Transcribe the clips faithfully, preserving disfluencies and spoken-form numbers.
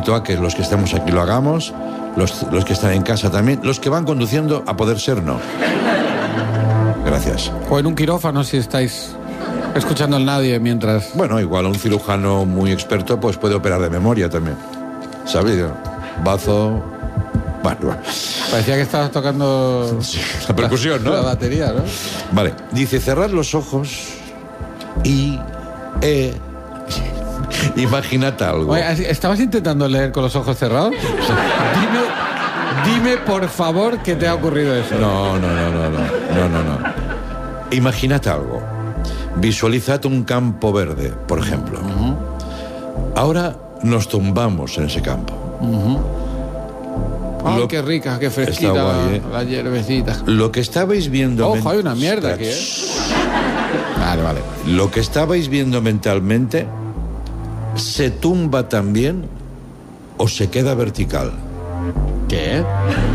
invito a que los que estemos aquí lo hagamos, los, los que están en casa también, los que van conduciendo, a poder ser, no. Gracias. O en un quirófano si estáis escuchando al nadie mientras... Bueno, igual un cirujano muy experto pues puede operar de memoria también. ¿Sabes? Bazo... Bueno, bueno. Parecía que estabas tocando... Sí, la percusión, ¿no? La batería, ¿no? Vale. Dice, cerrad los ojos y... Eh, imaginad algo. Oye, ¿estabas intentando leer con los ojos cerrados? dime, dime, por favor, que te ha ocurrido eso. No, no, no, no, no, no, no, no. Imaginad algo. Visualizad un campo verde, por ejemplo. Uh-huh. Ahora nos tumbamos en ese campo. Uh-huh. ¡Ay, Lo... qué rica, qué fresquita! Está guay, ¿eh? La hierbecita. Lo que estabais viendo... Ojo, hay una mierda aquí, ¿eh? Vale, vale. Lo que estabais viendo mentalmente se tumba también o se queda vertical. ¿Qué?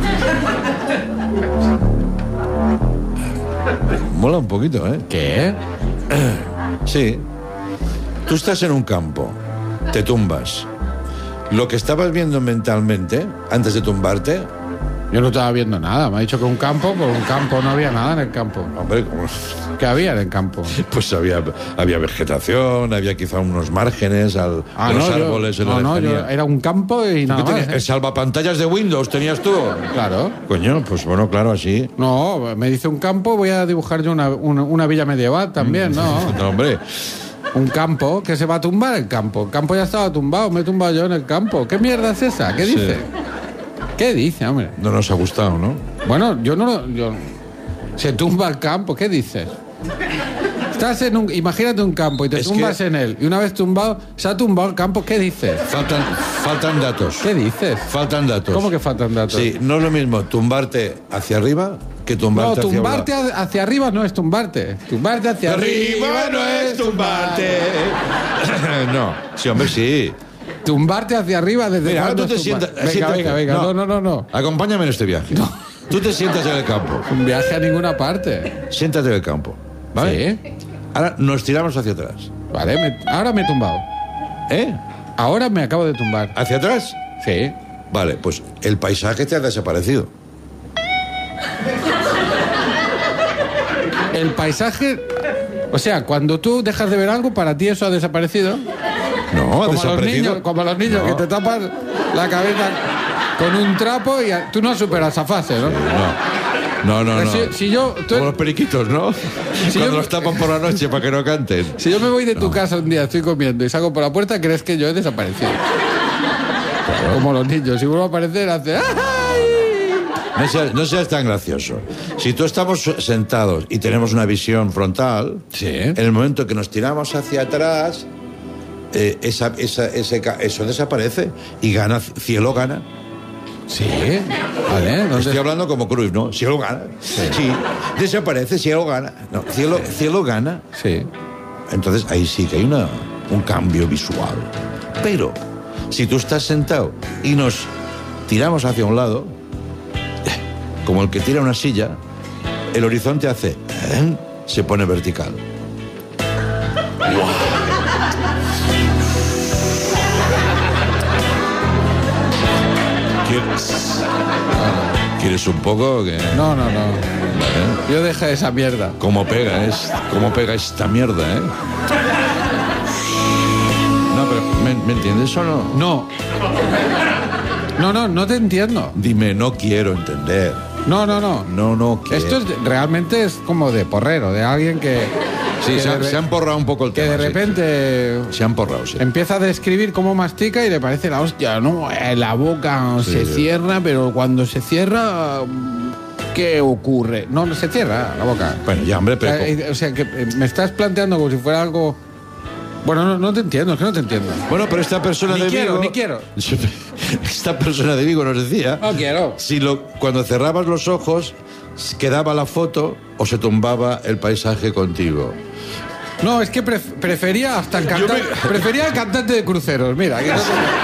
Mola un poquito, ¿eh? ¿Qué? Sí. Tú estás en un campo, te tumbas. Lo que estabas viendo mentalmente, antes de tumbarte... Yo no estaba viendo nada. Me ha dicho que un campo, pues un campo, no había nada en el campo. Hombre, ¿cómo? ¿Qué había en el campo? Pues había, había vegetación, había quizá unos márgenes, al, ah, los no, árboles yo, en la No, no, lejanía. yo, era un campo y nada más. Tenías, ¿eh? ¿El salvapantallas de Windows tenías tú? Claro. Coño, pues bueno, claro, así. No, me dice un campo, voy a dibujar yo una, una, una villa medieval también, ¿no? No, hombre. Un campo que se va a tumbar el campo. El campo ya estaba tumbado, me he tumbado yo en el campo. ¿Qué mierda es esa? ¿Qué dice? Sí. ¿Qué dice, hombre? No nos ha gustado, ¿no? Bueno, yo no lo... Yo... Se tumba el campo, ¿qué dices? Estás en un... Imagínate un campo y te es tumbas que... en él. Y una vez tumbado, se ha tumbado el campo, ¿qué dices? Faltan, faltan datos. ¿Qué dices? Faltan datos. ¿Cómo que faltan datos? Sí, no es lo mismo tumbarte hacia arriba que tumbarte no, hacia abajo. tumbarte hacia, hacia arriba no es tumbarte. Tumbarte hacia arriba, arriba no es tumbarte. No, sí, hombre, sí. Tumbarte hacia arriba desde Mira, cuándo tú te es tumbar? sientas... Venga, venga, venga. No, no, no, no. Acompáñame en este viaje. No. Tú te sientas en el campo. Un viaje a ninguna parte. Siéntate en el campo, ¿vale? Sí. Ahora nos tiramos hacia atrás. Vale, me, ahora me he tumbado. ¿Eh? Ahora me acabo de tumbar. ¿Hacia atrás? Sí. Vale, pues el paisaje te ha desaparecido. El paisaje... O sea, cuando tú dejas de ver algo, para ti eso ha desaparecido. No, ha como desaparecido. A los niños, como a los niños, no. Que te tapas la cabeza con un trapo y a, tú no superas esa fase, ¿no? No, no, no. no. Si, si yo, tú, como los periquitos, ¿no? Si Cuando yo, los tapan por la noche para que no canten. Si yo me voy de tu no. casa un día, estoy comiendo y salgo por la puerta, crees que yo he desaparecido. Claro. Como los niños, si vuelvo a aparecer, hace... ¡ay! No seas, no seas tan gracioso. Si tú estamos sentados y tenemos una visión frontal, sí. En el momento que nos tiramos hacia atrás, eh, esa, esa, ese, eso desaparece y gana, cielo gana. Sí, vale. ¿Dónde? Estoy hablando como Cruyff, ¿no? Cielo gana. Sí. Sí. Desaparece, cielo gana. No, cielo, sí. Cielo gana. Sí. Entonces ahí sí que hay una, un cambio visual. Pero si tú estás sentado y nos tiramos hacia un lado, como el que tira una silla, el horizonte hace... ¿eh? Se pone vertical. ¡Wow! ¿Quieres, ¿Quieres un poco? Que... No, no, no. ¿Eh? Yo dejo esa mierda. ¿Cómo pega, es, cómo pega esta mierda, eh? No, pero ¿me, ¿me entiendes o no? No. No, no, no te entiendo. Dime, no quiero entender. No, no, no. No, no quiero. Esto es, realmente es como de porrero, de alguien que... Sí, que se, ha, de, se han porrado un poco el que tema. Que de repente... Sí. Se han porrado, sí. Empieza a describir cómo mastica y le parece la hostia, ¿no? La boca sí, se sí. cierra, pero cuando se cierra... ¿Qué ocurre? No, no se cierra la boca. Bueno, ya, hombre, pero... O sea, o sea, que me estás planteando como si fuera algo... Bueno, no, no te entiendo, es que no te entiendo. Bueno, pero esta persona ni de quiero, Vigo... Ni quiero, ni quiero. Esta persona de Vigo nos decía... No quiero. Si lo, cuando cerrabas los ojos, quedaba la foto o se tumbaba el paisaje contigo. No, es que pref prefería hasta el cantante... Me... Prefería el cantante de cruceros, mira. Que no... Ahí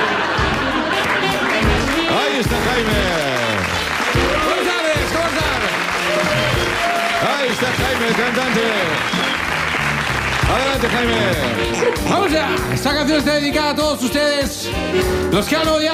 está Jaime. Buenas tardes, ¿cómo están? Ahí está Jaime, el cantante. Adelante, Jaime. Vamos ya. Esta canción está dedicada a todos ustedes, los que han odiado